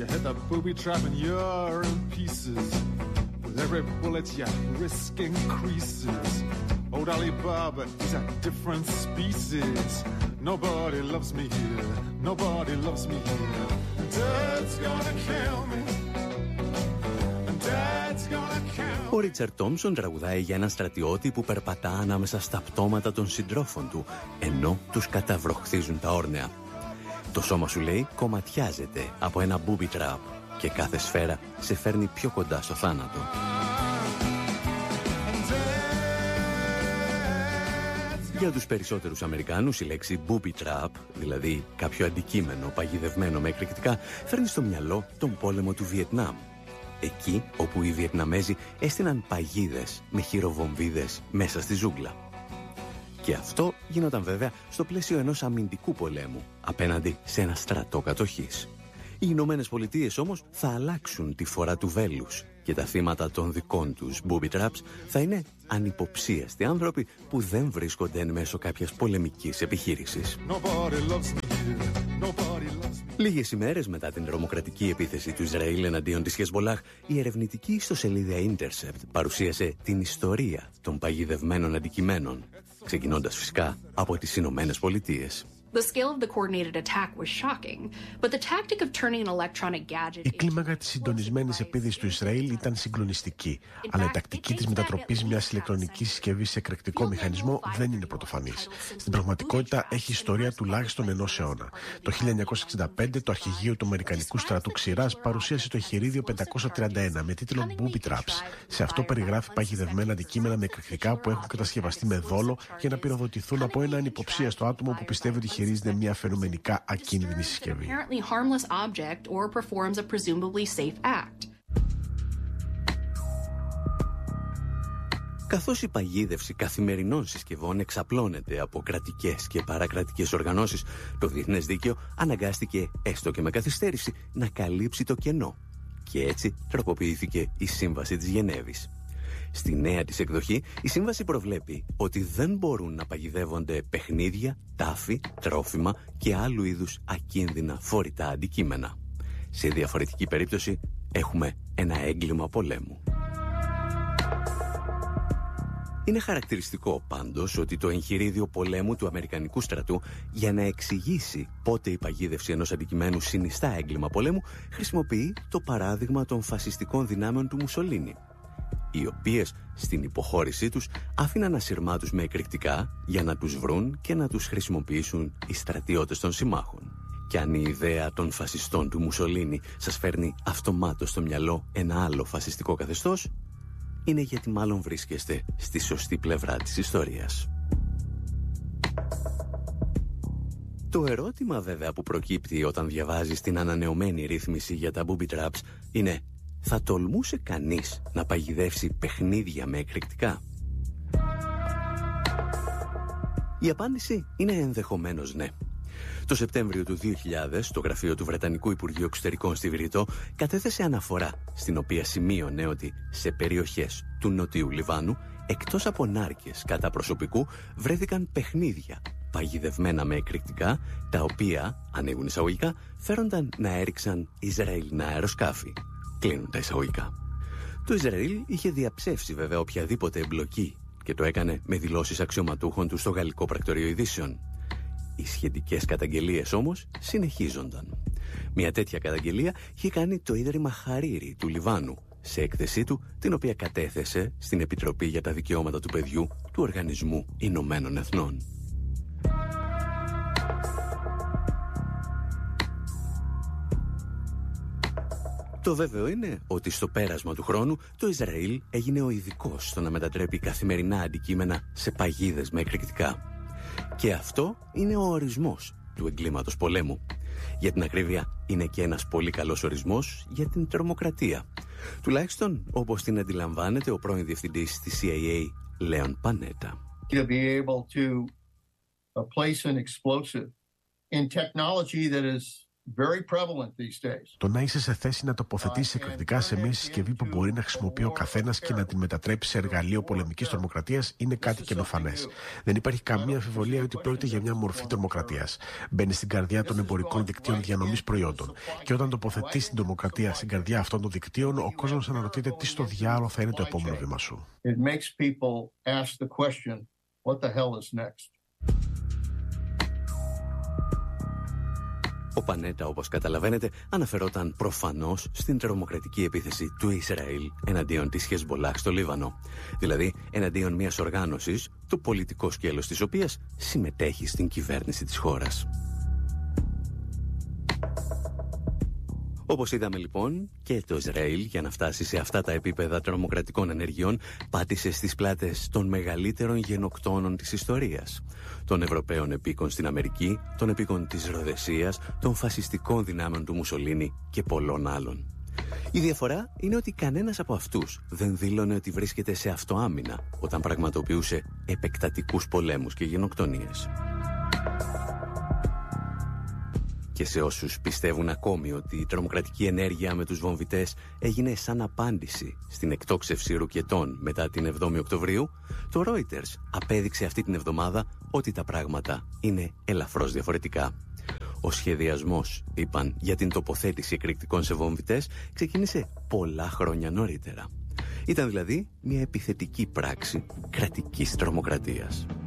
You hit that booby trap and you're in pieces. With every bullet your risk increases. Old Alibaba is a different species. Nobody loves me here. Nobody loves me here. Dad's gonna kill me. Dad's gonna kill me. Ο Ρίτσαρντ Τόμψον τραγουδάει για έναν στρατιώτη που περπατά ανάμεσα στα πτώματα των συντρόφων του, ενώ τους καταβροχθίζουν τα όρνεα. Το σώμα σου, λέει, κομματιάζεται από ένα booby trap και κάθε σφαίρα σε φέρνει πιο κοντά στο θάνατο. Για τους περισσότερους Αμερικάνους η λέξη booby trap, δηλαδή κάποιο αντικείμενο παγιδευμένο με εκρηκτικά, φέρνει στο μυαλό τον πόλεμο του Βιετνάμ. Εκεί όπου οι Βιετναμέζοι έστειναν παγίδες με χειροβομβίδες μέσα στη ζούγκλα. Και αυτό γινόταν βέβαια στο πλαίσιο ενός αμυντικού πολέμου απέναντι σε ένα στρατό κατοχής. Οι Ηνωμένες Πολιτείες όμως θα αλλάξουν τη φορά του βέλους και τα θύματα των δικών τους booby traps θα είναι ανυποψίαστοι άνθρωποι που δεν βρίσκονται εν μέσω κάποιας πολεμικής επιχείρησης. Λίγες ημέρες μετά την τρομοκρατική επίθεση του Ισραήλ εναντίον της Χεσμολάχ, η ερευνητική ιστοσελίδα Intercept παρουσίασε την ιστορία των παγιδευμένων αντικειμένων, ξεκινώντας φυσικά από τις Ηνωμένες Πολιτείες. Η κλίμακα της συντονισμένης επίθεσης του Ισραήλ ήταν συγκλονιστική, αλλά η τακτική της μετατροπής μιας ηλεκτρονικής συσκευής σε εκρηκτικό μηχανισμό δεν είναι πρωτοφανής. Στην πραγματικότητα έχει ιστορία τουλάχιστον ενός αιώνα. Το 1965 το αρχηγείο του Αμερικανικού στρατού Ξηράς παρουσίασε το εγχειρίδιο 531 με τίτλο Booby Traps. Σε αυτό περιγράφει παγιδευμένα αντικείμενα με εκρηκτικά που έχουν κατασκευαστεί με δόλο για να πυροδοτηθούν από ένα ανυποψίαστο άτομο που πιστεύει ότι χειρίζεται μια φαινομενικά ακίνδυνη συσκευή. Καθώς η παγίδευση καθημερινών συσκευών εξαπλώνεται από κρατικές και παρακρατικές οργανώσεις, το διεθνές δίκαιο αναγκάστηκε, έστω και με καθυστέρηση, να καλύψει το κενό. Και έτσι τροποποιήθηκε η Σύμβαση της Γενέβης. Στη νέα της εκδοχή, η σύμβαση προβλέπει ότι δεν μπορούν να παγιδεύονται παιχνίδια, τάφη, τρόφιμα και άλλου είδους ακίνδυνα φορητά αντικείμενα. Σε διαφορετική περίπτωση, έχουμε ένα έγκλημα πολέμου. Είναι χαρακτηριστικό πάντως ότι το εγχειρίδιο πολέμου του Αμερικανικού στρατού, για να εξηγήσει πότε η παγίδευση ενός αντικειμένου συνιστά έγκλημα πολέμου, χρησιμοποιεί το παράδειγμα των φασιστικών δυνάμεων του Μουσολίνι, οι οποίες στην υποχώρησή τους άφηναν ασυρμάτους με εκρηκτικά για να τους βρουν και να τους χρησιμοποιήσουν οι στρατιώτες των συμμάχων. Και αν η ιδέα των φασιστών του Μουσολίνι σας φέρνει αυτομάτως στο μυαλό ένα άλλο φασιστικό καθεστώς, είναι γιατί μάλλον βρίσκεστε στη σωστή πλευρά της ιστορίας. Το ερώτημα βέβαια που προκύπτει όταν διαβάζεις την ανανεωμένη ρύθμιση για τα booby traps είναι: θα τολμούσε κανείς να παγιδεύσει παιχνίδια με εκρηκτικά? Η απάντηση είναι ενδεχομένως ναι. Το Σεπτέμβριο του 2000, το γραφείο του Βρετανικού Υπουργείου Εξωτερικών στη Βηρητό κατέθεσε αναφορά, στην οποία σημείωνε ότι σε περιοχές του Νοτιού Λιβάνου, εκτός από νάρκες κατά προσωπικού, βρέθηκαν παιχνίδια παγιδευμένα με εκρηκτικά, τα οποία, ανοίγουν εισαγωγικά, φέρονταν να έριξαν Ισραηλινά αεροσκάφη. Κλείνουν τα εισαγωγικά. Το Ισραήλ είχε διαψεύσει βέβαια οποιαδήποτε εμπλοκή και το έκανε με δηλώσεις αξιωματούχων του στο Γαλλικό Πρακτορείο Ειδήσεων. Οι σχετικές καταγγελίες όμως συνεχίζονταν. Μια τέτοια καταγγελία είχε κάνει το Ίδρυμα Χαρίρι του Λιβάνου σε έκθεσή του, την οποία κατέθεσε στην Επιτροπή για τα Δικαιώματα του Παιδιού του Οργανισμού Ηνωμένων Εθνών. Το βέβαιο είναι ότι στο πέρασμα του χρόνου το Ισραήλ έγινε ο ειδικός στο να μετατρέπει καθημερινά αντικείμενα σε παγίδες με εκρηκτικά. Και αυτό είναι ο ορισμός του εγκλήματος πολέμου. Για την ακρίβεια, είναι και ένας πολύ καλός ορισμός για την τρομοκρατία. Τουλάχιστον όπως την αντιλαμβάνεται ο πρώην διευθυντής της CIA, Λέον Πανέτα. To be able to place an explosive in technology that is Το να είσαι σε θέση να τοποθετήσεις εκρηκτικά σε μια συσκευή που μπορεί να χρησιμοποιεί ο καθένας και να την μετατρέψει σε εργαλείο πολεμικής τρομοκρατίας είναι κάτι καινοφανές. Δεν υπάρχει καμία αμφιβολία ότι πρόκειται για μια μορφή τρομοκρατίας. Μπαίνει στην καρδιά των εμπορικών δικτύων διανομής προϊόντων. Και όταν τοποθετείς την τρομοκρατία στην καρδιά αυτών των δικτύων, ο κόσμος αναρωτιέται τι στο διάλογο θα είναι το επόμενο βήμα σου. Ο Πανέτα, όπως καταλαβαίνετε, αναφερόταν προφανώς στην τρομοκρατική επίθεση του Ισραήλ εναντίον της Χεσμπολάχ στο Λίβανο. Δηλαδή, εναντίον μιας οργάνωσης, το πολιτικό σκέλος της οποίας συμμετέχει στην κυβέρνηση της χώρας. Όπως είδαμε λοιπόν, και το Ισραήλ για να φτάσει σε αυτά τα επίπεδα τρομοκρατικών ενεργειών πάτησε στις πλάτες των μεγαλύτερων γενοκτώνων της ιστορίας. Των Ευρωπαίων επίκων στην Αμερική, των επίκων της Ροδεσίας, των φασιστικών δυνάμεων του Μουσολίνι και πολλών άλλων. Η διαφορά είναι ότι κανένας από αυτούς δεν δήλωνε ότι βρίσκεται σε αυτοάμυνα όταν πραγματοποιούσε επεκτατικούς πολέμους και γενοκτονίες. Και σε όσους πιστεύουν ακόμη ότι η τρομοκρατική ενέργεια με τους βομβιτές έγινε σαν απάντηση στην εκτόξευση ρουκετών μετά την 7η Οκτωβρίου, το Reuters απέδειξε αυτή την εβδομάδα ότι τα πράγματα είναι ελαφρώς διαφορετικά. Ο σχεδιασμός, είπαν, για την τοποθέτηση εκρηκτικών σε βομβιτές ξεκίνησε πολλά χρόνια νωρίτερα. Ήταν δηλαδή μια επιθετική πράξη κρατικής τρομοκρατίας.